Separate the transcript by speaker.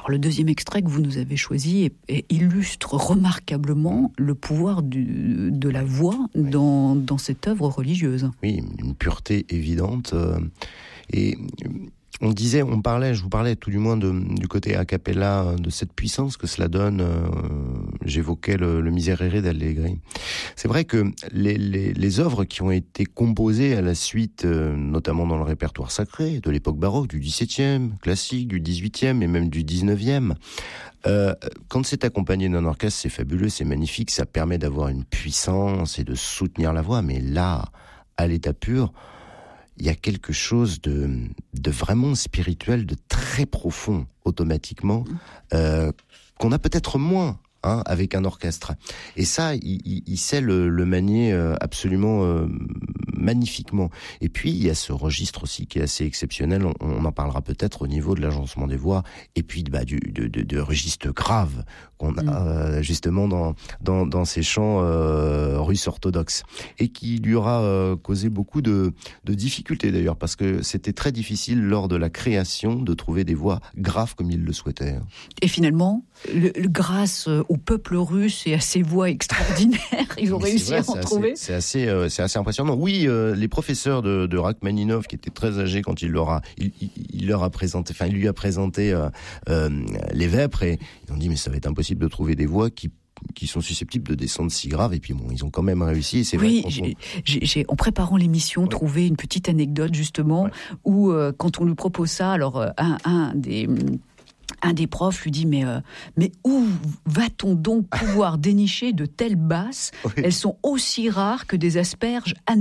Speaker 1: Alors le deuxième extrait que vous nous avez choisi illustre remarquablement le pouvoir de la voix dans cette œuvre religieuse.
Speaker 2: Oui, une pureté évidente. Et je vous parlais tout du moins du côté a cappella, de cette puissance que cela donne. J'évoquais le Miserere d'Allegri. C'est vrai que les œuvres qui ont été composées à la suite, notamment dans le répertoire sacré de l'époque baroque, du XVIIe, classique, du XVIIIe et même du XIXe, quand c'est accompagné d'un orchestre, c'est fabuleux, c'est magnifique, ça permet d'avoir une puissance et de soutenir la voix. Mais là, à l'état pur, il y a quelque chose de vraiment spirituel, de très profond, automatiquement, qu'on a peut-être moins avec un orchestre. Et ça, il sait le manier absolument magnifiquement. Et puis, il y a ce registre aussi qui est assez exceptionnel, on en parlera peut-être au niveau de l'agencement des voix, et puis de registre grave qu'on a justement dans ces chants russes orthodoxes, et qui lui aura causé beaucoup de difficultés d'ailleurs, parce que c'était très difficile lors de la création de trouver des voix graves comme il le souhaitait.
Speaker 1: Et finalement, grâce au peuple russe et à ses voix extraordinaires, ils ont réussi à en trouver.
Speaker 2: C'est assez impressionnant. Oui, les professeurs de Rachmaninov, qui étaient très âgés quand il lui a présenté les vêpres, et ils ont dit mais ça va être impossible de trouver des voix qui sont susceptibles de descendre si grave, et puis bon, ils ont quand même réussi, et c'est vrai.
Speaker 1: J'ai en préparant l'émission trouvé une petite anecdote justement où quand on lui propose ça, alors un des profs lui dit mais où va-t-on donc pouvoir dénicher de telles basses ? Elles sont aussi rares que des asperges